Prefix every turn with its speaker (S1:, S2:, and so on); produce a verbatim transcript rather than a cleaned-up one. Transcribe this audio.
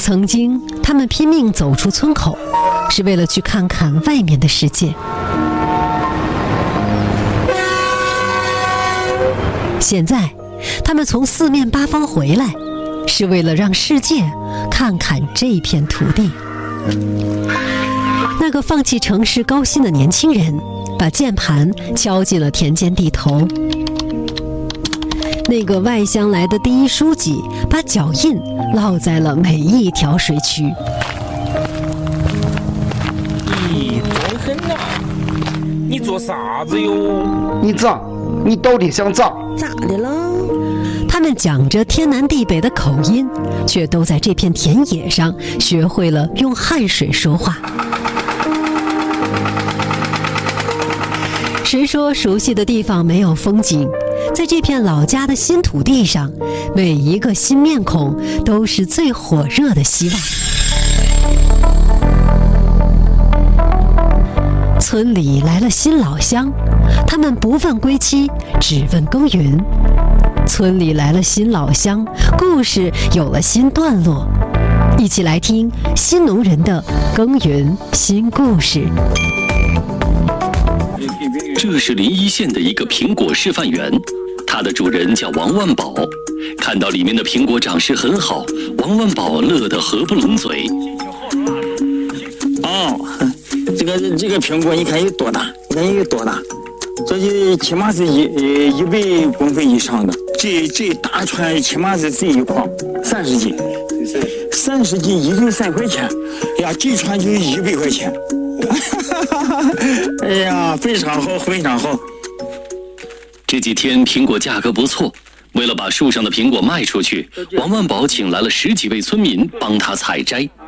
S1: 曾经，他们拼命走出村口，是为了去看看外面的世界。现在，他们从四面八方回来，是为了让世界看看这片土地。那个放弃城市高薪的年轻人，把键盘敲进了田间地头。那个外乡来的第一书记，把脚印烙在了每一条水渠。
S2: 你装狠呐！你做啥子哟？
S3: 你咋？你到底想咋？
S4: 咋的了？
S1: 他们讲着天南地北的口音，却都在这片田野上学会了用汗水说话。谁说熟悉的地方没有风景？在这片老家的新土地上，每一个新面孔都是最火热的希望。村里来了新老乡，他们不问归期，只问耕耘。村里来了新老乡，故事有了新段落。一起来听新农人的耕耘新故事。
S5: 这是临沂县的一个苹果示范园，它的主人叫王万宝。看到里面的苹果长势很好，王万宝乐得合不拢嘴。
S6: 哦，这个这个苹果你看有多大？你看有多大？这就起码是一呃一百公分以上的。这这大串起码是这一筐三十斤，三十斤一斤三块钱，哎呀，这串就一百块钱。哎呀，非常好，非常好。
S5: 这几天苹果价格不错，为了把树上的苹果卖出去，王万宝请来了十几位村民帮他采摘。